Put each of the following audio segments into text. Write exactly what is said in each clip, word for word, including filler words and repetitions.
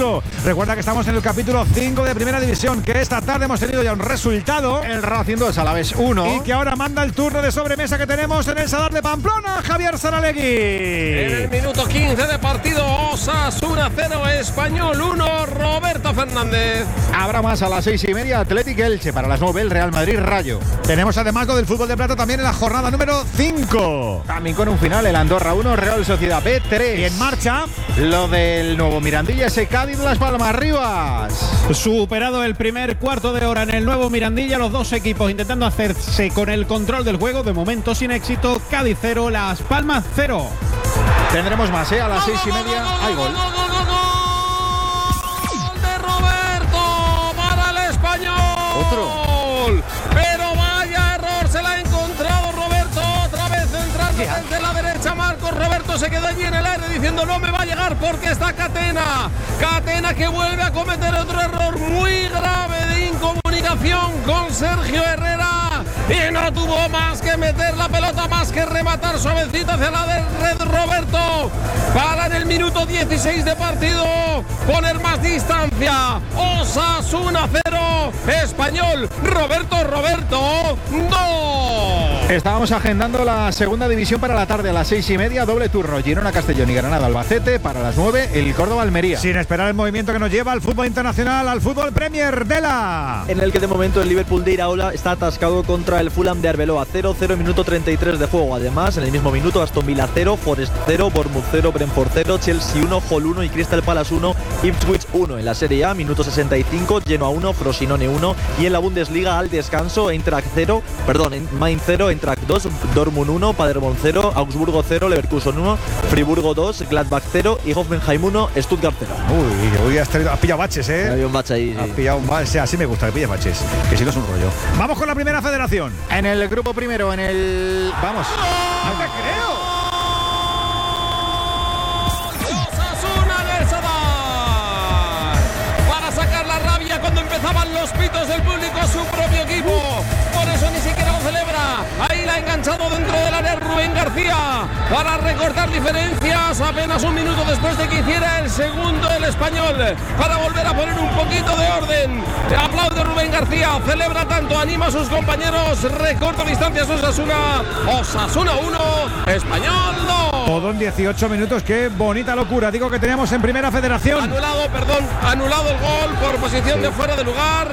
futuro. Recuerda que estamos en el capítulo cinco de Primera División, que esta tarde hemos tenido ya un resultado. El Racing dos, Alavés uno. Y que ahora manda el turno de sobremesa que tenemos en el Sadar de Pamplona, Javier Saralegui. En el minuto quince de partido, Osasuna cero, Español uno, Roberto Fernández. Habrá más a las seis y media, Atlético Elche. Para las nueve, el Real Madrid Rayo. Tenemos además lo del fútbol de plata también en la jornada número cinco. También con un final, el Andorra uno, Real Sociedad B tres. Y en marcha lo del nuevo Mirandilla, ese Cádiz Las Palmas Rivas. Superado el primer cuarto de hora en el nuevo Mirandilla, los dos equipos intentando hacerse con el control del juego, de momento sin éxito. Cádiz cero, Las Palmas cero. Tendremos más, ¿eh? A las seis y media hay gol. ¡Gol de Roberto para el Español! Otro. Pero vaya error, se la ha encontrado Roberto. Otra vez entrando desde la derecha Marcos. Roberto se queda allí en el aire diciendo no me va a llegar porque está Catena. Catena que vuelve a cometer otro error muy grave de incomunicación con Sergio Herrera. Y no tuvo más que meter la pelota, más que rematar suavecito hacia la de red Roberto. Para en el minuto dieciséis de partido poner más distancia. Osasuna cero, Español, Roberto, Roberto, no. Estábamos agendando la segunda división para la tarde a las seis y media, doble turno. Girona, Castellón y Granada, Albacete. Para las nueve, el Córdoba, Almería. Sin esperar el movimiento que nos lleva al fútbol internacional, al fútbol Premier de la. En el que de momento el Liverpool de Iraola está atascado contra el Fulham de Arbeloa. cero cero, minuto treinta y tres de juego. Además, en el mismo minuto, Aston Villa cero, Forest cero, Bournemouth cero, Brentford cero, Chelsea uno, Hull uno y Crystal Palace uno, Ipswich uno. En la Serie A, minuto sesenta y cinco, Genoa uno, Frosinone uno. Y en la Bundesliga, al descanso, Eintracht cero, perdón, Mainz cero, Eintracht dos, Dortmund uno, Paderborn cero, Augsburgo cero, Leverkusen uno, Friburgo dos, Gladbach cero y Hoffenheim uno, Stuttgart cero. Uy, hoy has, traído, has pillado baches, ¿eh? Había un bache ahí. Has Sí. pillado un bache, así me gusta que pilles baches, que si no es un rollo. Vamos con la primera federación. En el grupo primero, en el... Vamos. ¡No te creo! Osasuna del Sadar. Para sacar la rabia cuando empezaban los pitos del público a su propio equipo. Por eso ni siquiera lo celebra. Ahí la ha enganchado dentro del área Rubén García para recortar diferencias apenas un minuto después de que hiciera el segundo el Español, para volver a poner un poquito de orden. Aplaude Rubén García, celebra tanto, anima a sus compañeros, recorta distancias Osasuna. Osasuna uno, Español dos. Todo en dieciocho minutos, qué bonita locura. Digo que teníamos en primera federación. Anulado, perdón, anulado el gol por posición sí. de fuera de lugar.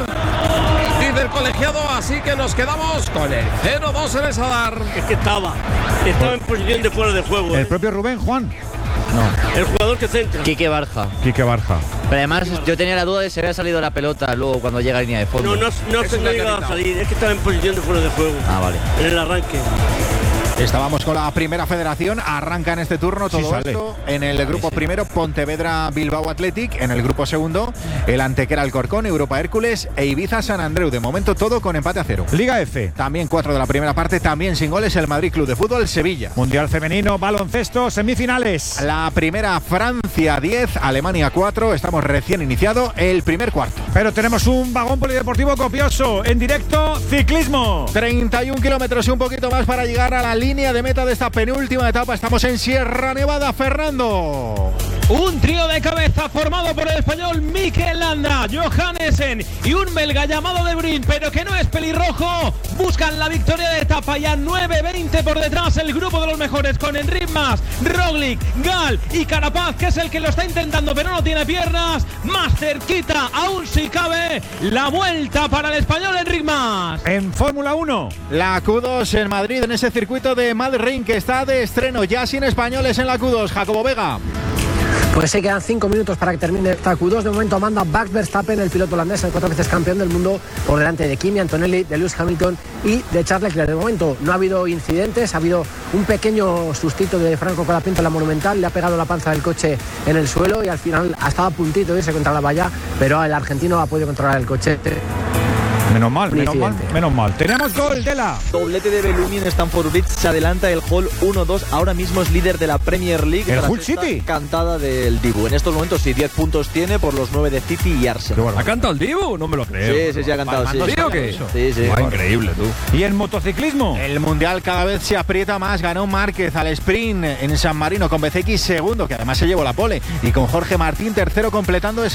Dice el colegiado, así que nos quedamos con el cero dos en el Sadar. Es que estaba, estaba en posición de fuera de juego. ¿El ¿eh? propio Rubén, Juan? No. El jugador que centra. Quique Barja. Quique Barja. Pero además yo tenía la duda de si había salido la pelota luego cuando llega a línea de fondo. No, no, no se llega a salir, es que estaba en posición de fuera de juego. Ah, vale. En el arranque. Estábamos con la primera federación, arranca en este turno todo sí, esto. En el grupo sí, sí. primero, Pontevedra Bilbao Athletic. En el grupo segundo, el Antequera Alcorcón, Europa Hércules e Ibiza San Andreu. De momento todo con empate a cero. Liga F. También cuatro de la primera parte, también sin goles, el Madrid Club de Fútbol Sevilla. Mundial femenino, baloncesto, semifinales. La primera, Francia diez, Alemania cuatro. Estamos recién iniciado el primer cuarto. Pero tenemos un vagón polideportivo copioso. En directo, ciclismo. treinta y un kilómetros y un poquito más para llegar a la línea de meta de esta penúltima etapa. Estamos en Sierra Nevada, Fernando. Un trío de cabeza formado por el español Mikel Landa, Johannesen y un belga llamado De Bruyne, pero que no es pelirrojo. Buscan la victoria de etapa, ya nueve veinte por detrás el grupo de los mejores, con Enric Mas, Roglic, Gal y Carapaz, que es el que lo está intentando pero no tiene piernas. Más cerquita, aún si cabe, la vuelta para el español Enric Mas. En Fórmula uno, la Q dos en Madrid, en ese circuito de Madrid que está de estreno, ya sin españoles en la Q dos. Jacobo Vega. Pues se quedan cinco minutos para que termine esta Q dos. De momento Amanda Max Verstappen, el piloto holandés, el cuatro veces campeón del mundo, por delante de Kimi Antonelli, de Lewis Hamilton y de Charles Leclerc. De momento no ha habido incidentes, ha habido un pequeño sustito de Franco Colapinto en la Monumental, le ha pegado la panza del coche en el suelo y al final ha estado a puntito de irse contra la valla, pero el argentino ha podido controlar el coche. Menos mal, menos mal, menos mal. Tenemos gol de la doblete de Belluni en Stamford Bridge. Se adelanta el Hull uno dos. Ahora mismo es líder de la Premier League. El Hull City. Cantada del Dibu. En estos momentos sí, diez puntos tiene por los nueve de City y Arsenal. ¿Ha cantado el Dibu? No me lo creo. Sí, sí, sí, ha cantado. Sí, ¿Sí o qué? Sí, sí. Va, increíble, tú. ¿Y en motociclismo? El Mundial cada vez se aprieta más. Ganó Márquez al sprint en San Marino con B C X segundo, que además se llevó la pole. Y con Jorge Martín tercero completando ese